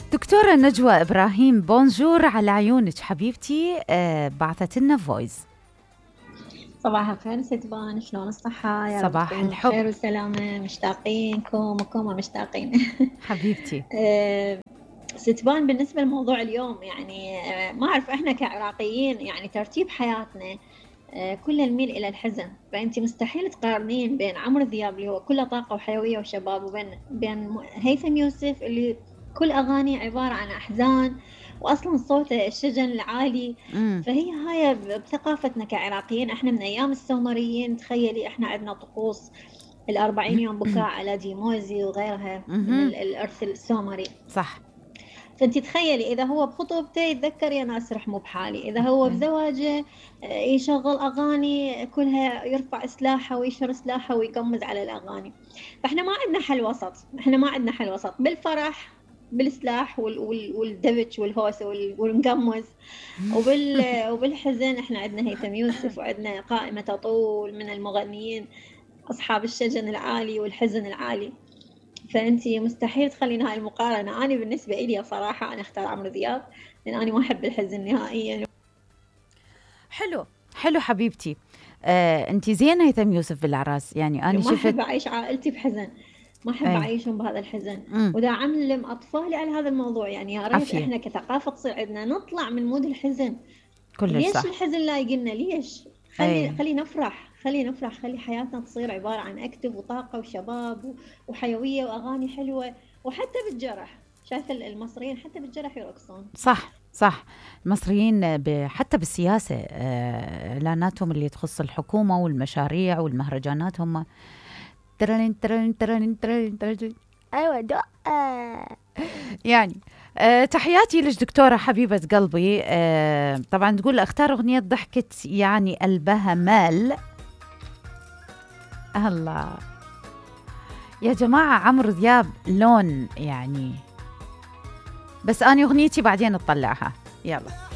دكتورة نجوى إبراهيم، بونجور على عيونك حبيبتي. بعثت لنا فويس. صباح الخير ستبان، شلون الصحة؟ يا رب صباح تكونوا الحب بخير وسلامة، مشتاقينكم وكم مشتاقين. حبيبتي. ستبان، بالنسبة لموضوع اليوم يعني ما أعرف، إحنا كعراقيين يعني ترتيب حياتنا كله نميل إلى الحزن، فأنت مستحيل تقارنين بين عمرو دياب اللي هو كله طاقة وحيوية وشباب وبين هيثم يوسف اللي كل أغاني عبارة عن أحزان، وأصلا صوته الشجن العالي. فهي هاي بثقافتنا كعراقيين، احنا من أيام السومريين، تخيلي احنا عندنا طقوس 40 يوم بكاء على ديموزي وغيرها من الإرث السومري. صح. فانت تخيلي اذا هو بخطوبته يتذكر يا ناس رح مو بحالي، اذا هو بزواجه يشغل اغاني كلها يرفع سلاحه ويشر سلاحه ويقمز على الاغاني. فاحنا ما عندنا حل وسط، احنا ما عندنا حل وسط بالفرح بالسلاح والدبج والهوسه والنقمز، وبالحزن احنا عندنا هيثم يوسف، وعندنا قائمه تطول من المغنيين اصحاب الشجن العالي والحزن العالي. فأنتي مستحيل تخلين هاي المقارنة. أنا بالنسبة إلي صراحة أنا أختار عمرو دياب، لأن أنا ما أحب الحزن نهائيا. حلو حلو حبيبتي. أنتي زين هيثم يوسف بالعراس، يعني أنا ما شفت أحب أعيش عائلتي بحزن، ما أحب أعيشهم بهذا الحزن. ودا أعلم أطفالي على هذا الموضوع، يعني يا ريت إحنا كثقافة تصير عندنا نطلع من مود الحزن. كلش ليش صح. الحزن لايقنا؟ ليش؟ خلي نفرح، خلي حياتنا تصير عبارة عن أكتف وطاقة وشباب وحيوية وأغاني حلوة. وحتى بالجرح، شايفة المصريين حتى بالجرح يرقصون. صح صح. المصريين حتى بالسياسة، إعلاناتهم اللي تخص الحكومة والمشاريع والمهرجانات هم ترين ترين ترين ترين ترين. أيوة يعني تحياتي لك دكتورة حبيبة قلبي. طبعا تقول اختار أغنية ضحكت يعني قلبها مال. الله يا جماعة، عمرو دياب لون يعني، بس أنا أغنيتي بعدين أطلعها. يلا.